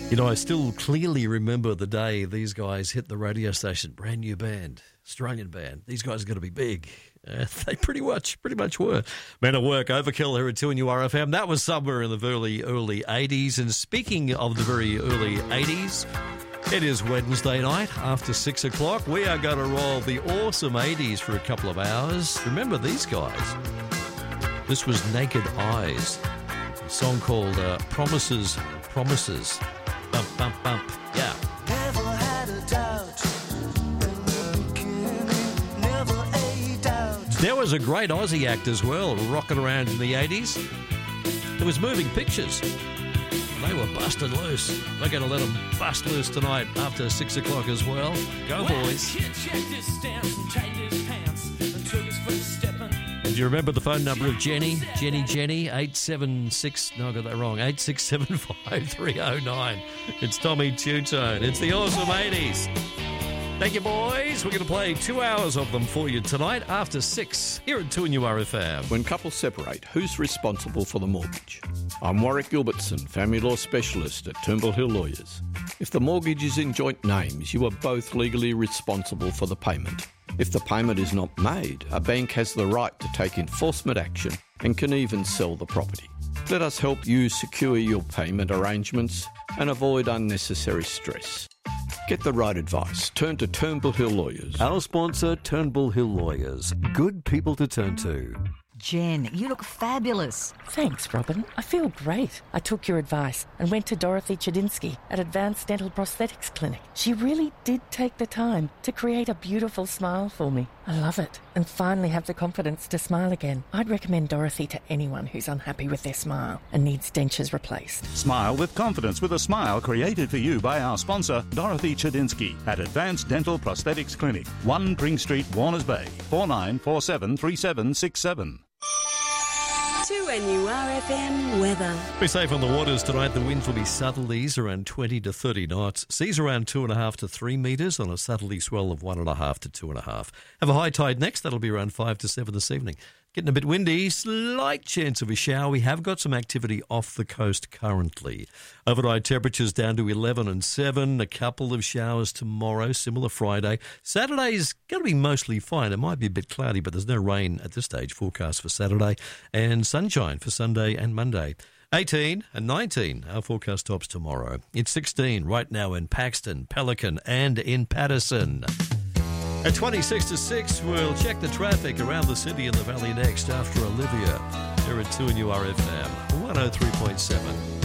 You know, I still clearly remember the day these guys hit the radio station. Brand new band, Australian band. These guys are going to be big. They pretty much were. Men at Work, Overkill here at 2NURFM. That was somewhere in the early 80s. And speaking of the very early 80s, it is Wednesday night after 6 o'clock. We are going to roll the awesome 80s for a couple of hours. Remember these guys? This was Naked Eyes, a song called Promises. Bump, bump, bump. Yeah. Never had a doubt. Never a doubt. There was a great Aussie act as well, rocking around in the 80s. It was Moving Pictures. They were busted loose. We're going to let them bust loose tonight after 6 o'clock as well. Go, boys. And do you remember the phone number of Jenny? Jenny, 876... No, I got that wrong. 8675309. It's Tommy Tutone. It's the awesome 80s. Thank you, boys. We're going to play 2 hours of them for you tonight after 6 here at 2NURFM. When couples separate, who's responsible for the mortgage? I'm Warwick Gilbertson, family law specialist at Turnbull Hill Lawyers. If the mortgage is in joint names, you are both legally responsible for the payment. If the payment is not made, a bank has the right to take enforcement action and can even sell the property. Let us help you secure your payment arrangements and avoid unnecessary stress. Get the right advice. Turn to Turnbull Hill Lawyers. Our sponsor, Turnbull Hill Lawyers. Good people to turn to. Jen, you look fabulous. Thanks, Robin. I feel great. I took your advice and went to Dorothy Chedinsky at Advanced Dental Prosthetics Clinic. She really did take the time to create a beautiful smile for me. I love it and finally have the confidence to smile again. I'd recommend Dorothy to anyone who's unhappy with their smile and needs dentures replaced. Smile with confidence with a smile created for you by our sponsor, Dorothy Chedinsky at Advanced Dental Prosthetics Clinic, 1 Pring Street, Warners Bay, 49473767. 2NURFM weather. Be safe on the waters tonight. The winds will be southerlies around 20 to 30 knots. Seas around 2.5 to 3 metres on a southerly swell of 1.5 to 2.5. Have a high tide next. That'll be around 5 to 7 this evening. Getting a bit windy, slight chance of a shower. We have got some activity off the coast currently. Overnight temperatures down to 11 and 7. A couple of showers tomorrow, similar Friday. Saturday's going to be mostly fine. It might be a bit cloudy, but there's no rain at this stage forecast for Saturday. And sunshine for Sunday and Monday. 18 and 19, our forecast tops tomorrow. It's 16 right now in Paxton, Pelican and in Patterson. At 26 to 6, we'll check the traffic around the city and the valley next after Olivia. Here at 2NURFM 103.7.